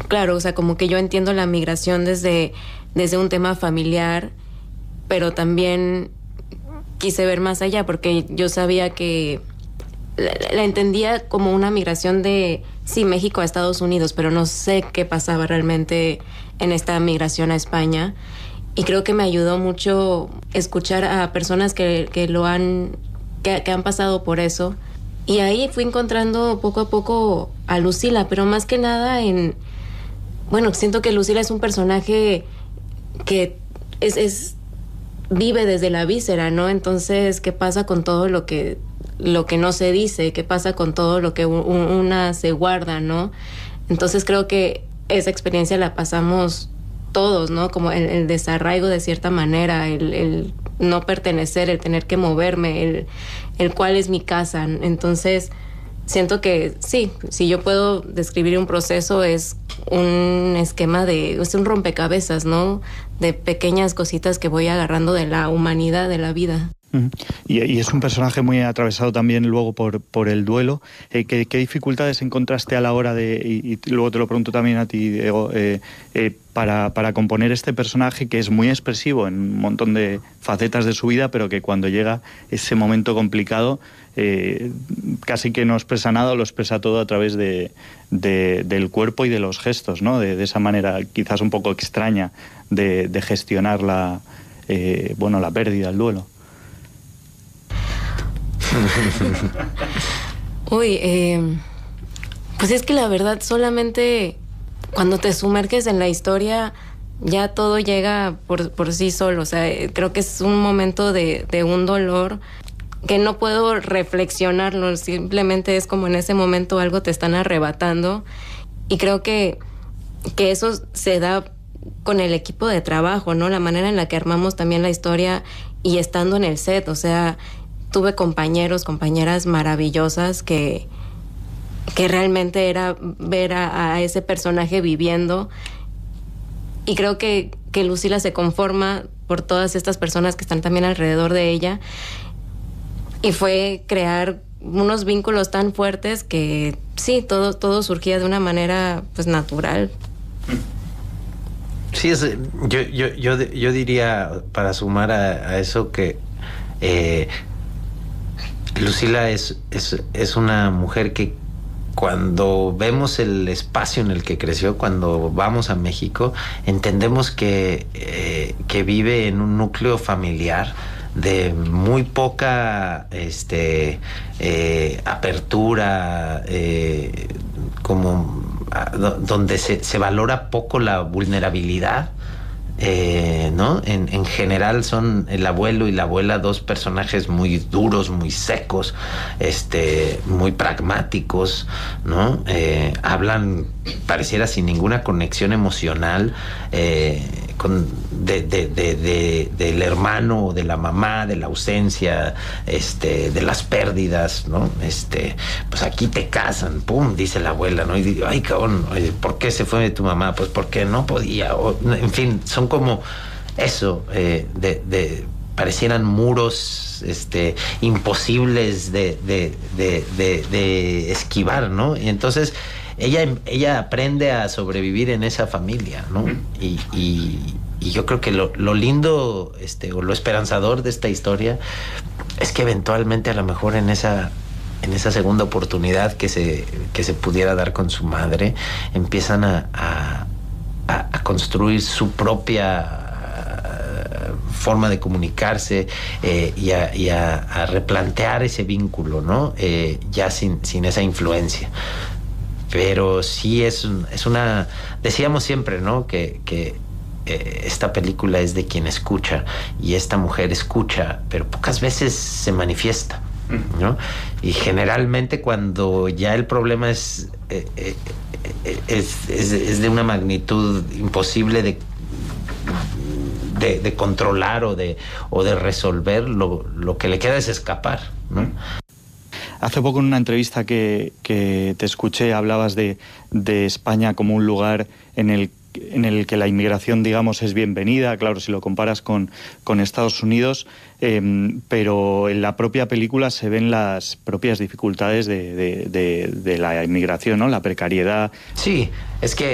claro, o sea, como que yo entiendo la migración desde un tema familiar, pero también quise ver más allá porque yo sabía que la entendía como una migración de, sí, México a Estados Unidos, pero no sé qué pasaba realmente en esta migración a España. Y creo que me ayudó mucho escuchar a personas que han pasado por eso. Y ahí fui encontrando poco a poco a Lucila, pero más que nada bueno, siento que Lucila es un personaje que vive desde la víscera, ¿no? Entonces, ¿qué pasa con todo lo que no se dice? ¿Qué pasa con todo lo que una se guarda, ¿no? Entonces creo que esa experiencia la pasamos todos, ¿no? Como el desarraigo de cierta manera, el no pertenecer, el tener que moverme, el cuál es mi casa. Entonces, siento que sí, si yo puedo describir un proceso, es un esquema es un rompecabezas, ¿no? De pequeñas cositas que voy agarrando de la humanidad, de la vida. Y es un personaje muy atravesado también luego por el duelo. ¿Qué dificultades encontraste a la hora y luego te lo pregunto también a ti, Diego, para componer este personaje que es muy expresivo en un montón de facetas de su vida, pero que cuando llega ese momento complicado casi que no expresa nada, o lo expresa todo a través del cuerpo y de los gestos, ¿no? De esa manera quizás un poco extraña de gestionar la pérdida, el duelo? Uy, pues es que la verdad solamente cuando te sumerges en la historia ya todo llega por sí solo. O sea, creo que es un momento de un dolor que no puedo reflexionarlo, simplemente es como en ese momento algo te están arrebatando, y creo que eso se da con el equipo de trabajo, ¿no? La manera en la que armamos también la historia y estando en el set. O sea, tuve compañeras maravillosas que realmente era ver a ese personaje viviendo, y creo que Lucila se conforma por todas estas personas que están también alrededor de ella, y fue crear unos vínculos tan fuertes que sí, todo surgía de una manera pues natural. Sí, yo diría, para sumar a eso, que Lucila es una mujer que cuando vemos el espacio en el que creció, cuando vamos a México, entendemos que vive en un núcleo familiar de muy poca apertura, donde se valora poco la vulnerabilidad, ¿no? En general son el abuelo y la abuela dos personajes muy duros, muy secos, muy pragmáticos, ¿no? Hablan, pareciera, sin ninguna conexión emocional del hermano o de la mamá, de la ausencia, de las pérdidas, ¿no? Pues aquí te casan, pum, dice la abuela, ¿no? Y digo, ay, cabrón, ¿por qué se fue tu mamá? Pues porque no podía, en fin, son como eso, parecieran muros imposibles de esquivar, ¿no? Y entonces ella aprende a sobrevivir en esa familia, ¿no? Y yo creo que lo lindo, o lo esperanzador de esta historia es que eventualmente, a lo mejor en esa segunda oportunidad que se pudiera dar con su madre, empiezan a construir su propia forma de comunicarse, y a replantear ese vínculo, ¿no? Ya sin esa influencia. Pero sí es una... Decíamos siempre, ¿no? Que esta película es de quien escucha, y esta mujer escucha, pero pocas veces se manifiesta, ¿no? Y generalmente cuando ya el problema es de una magnitud imposible de controlar o de resolver, lo que le queda es escapar, ¿no? Hace poco, en una entrevista que te escuché, hablabas de España como un lugar en el que la inmigración, digamos, es bienvenida, claro, si lo comparas con Estados Unidos, pero en la propia película se ven las propias dificultades de la inmigración, ¿no? La precariedad. Sí, es que